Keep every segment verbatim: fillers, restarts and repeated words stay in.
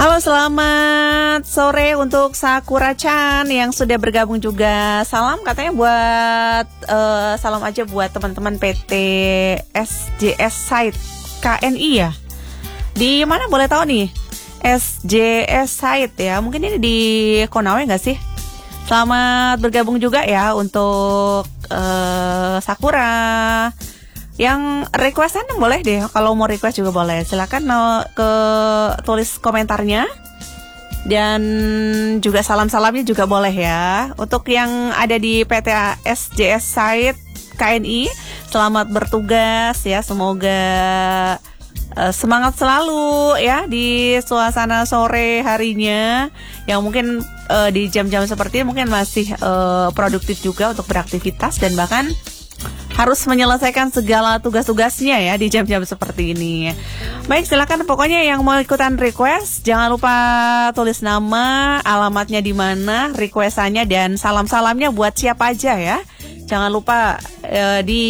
Halo, selamat sore untuk Sakura-chan yang sudah bergabung juga. Salam katanya buat uh, salam aja buat teman-teman P T S J S Site K N I ya. Di mana boleh tahu nih? S J S Site ya. Mungkin ini di Konawe nggak sih? Selamat bergabung juga ya untuk uh, Sakura. Yang requestan boleh deh, kalau mau request juga boleh. Silakan no, ke tulis komentarnya. Dan juga salam-salamnya juga boleh ya. Untuk yang ada di P T S J S Site K N I, selamat bertugas ya. Semoga uh, semangat selalu ya di suasana sore harinya. Yang mungkin uh, di jam-jam seperti ini mungkin masih uh, produktif juga untuk beraktivitas dan bahkan harus menyelesaikan segala tugas-tugasnya ya di jam-jam seperti ini. Baik, silakan pokoknya yang mau ikutan request jangan lupa tulis nama, alamatnya di mana, requestannya dan salam-salamnya buat siapa aja ya. Jangan lupa eh, di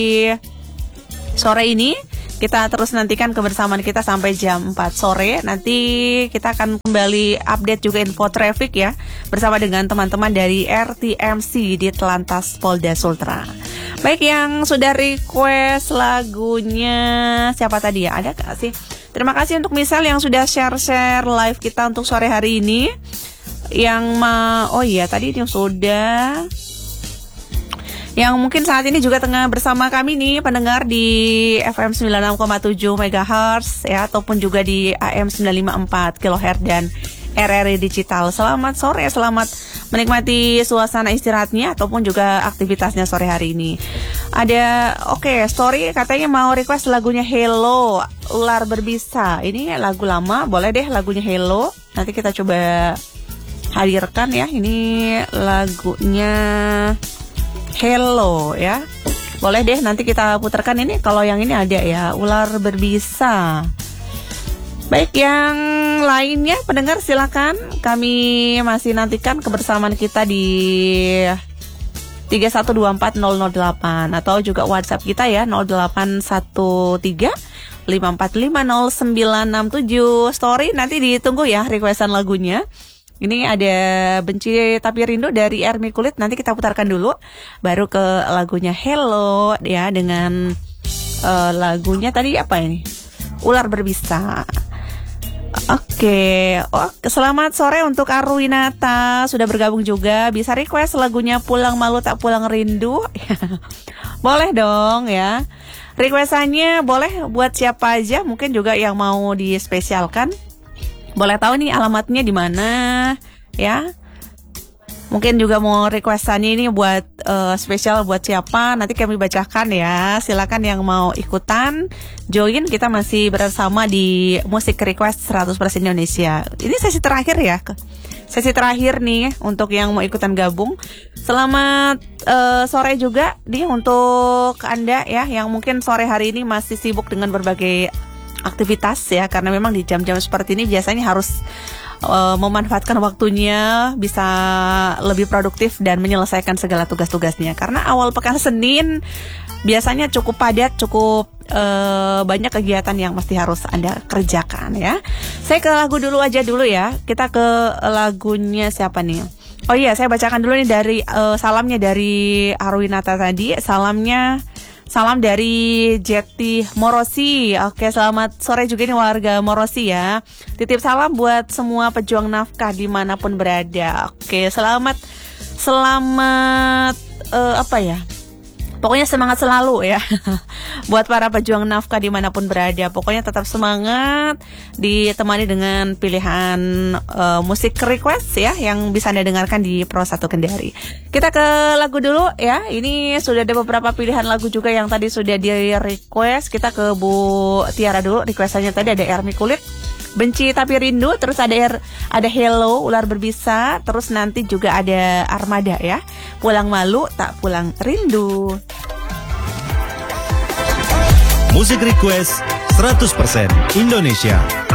sore ini kita terus nantikan kebersamaan kita sampai jam empat sore. Nanti kita akan kembali update juga info traffic ya bersama dengan teman-teman dari R T M C di Telantas Polda Sultra. Baik, yang sudah request lagunya siapa tadi ya? Ada gak sih? Terima kasih untuk Misal yang sudah share-share live kita untuk sore hari ini. Yang ma oh iya tadi yang sudah yang mungkin saat ini juga tengah bersama kami nih pendengar di F M sembilan puluh enam koma tujuh megahertz ya, ataupun juga di A M sembilan lima empat kilohertz dan R R I Digital. Selamat sore, selamat menikmati suasana istirahatnya ataupun juga aktivitasnya sore hari ini. Ada oke, okay, story katanya mau request lagunya Hello, Ular Berbisa. Ini lagu lama, boleh deh lagunya Hello. Nanti kita coba hadirkan ya. Ini lagunya Hello ya. Boleh deh nanti kita putarkan ini. Kalau yang ini ada ya, Ular Berbisa. Baik, yang lainnya pendengar silakan. Kami masih nantikan kebersamaan kita di tiga satu dua empat nol nol delapan atau juga WhatsApp kita ya nol delapan satu tiga lima empat lima nol sembilan enam tujuh. Story nanti ditunggu ya requestan lagunya. Ini ada Benci Tapi Rindu dari Ermi Kulit. Nanti kita putarkan dulu baru ke lagunya Hello ya, dengan uh, lagunya tadi apa ini? Ular Berbisa. Oke, oh, selamat sore untuk Arwinata sudah bergabung juga. Bisa request lagunya Pulang Malu Tak Pulang Rindu. Boleh dong ya. Requestannya boleh buat siapa aja, mungkin juga yang mau dispesialkan. Boleh tahu nih alamatnya di mana ya. Mungkin juga mau requestannya ini buat uh, spesial buat siapa, nanti kami bacakan ya. Silakan yang mau ikutan join, kita masih bersama di Musik Request seratus persen Indonesia. Ini sesi terakhir ya. Sesi terakhir nih untuk yang mau ikutan gabung. Selamat uh, sore juga nih untuk Anda ya yang mungkin sore hari ini masih sibuk dengan berbagai aktivitas ya, karena memang di jam-jam seperti ini biasanya harus uh, memanfaatkan waktunya bisa lebih produktif dan menyelesaikan segala tugas-tugasnya. Karena awal pekan Senin biasanya cukup padat, cukup uh, banyak kegiatan yang mesti harus Anda kerjakan ya. Saya ke lagu dulu aja dulu ya. Kita ke lagunya siapa nih? Oh iya, saya bacakan dulu nih dari uh, salamnya dari Arwinata tadi. Salamnya Salam dari Jeti Morosi. Oke, selamat sore juga nih warga Morosi ya. Titip salam buat semua pejuang nafkah dimanapun berada. Oke, selamat Selamat uh, Apa ya, pokoknya semangat selalu ya. Buat para pejuang nafkah dimanapun berada, pokoknya tetap semangat. Ditemani dengan pilihan uh, musik request ya, yang bisa Anda dengarkan di Pro satu Kendari. Kita ke lagu dulu ya. Ini sudah ada beberapa pilihan lagu juga yang tadi sudah di request. Kita ke Bu Tiara dulu. Requestannya tadi ada Ermi Kulit, Benci Tapi Rindu, terus ada ada Hello, Ular Berbisa, terus nanti juga ada Armada ya, Pulang Malu Tak Pulang Rindu. Musik Request seratus persen Indonesia.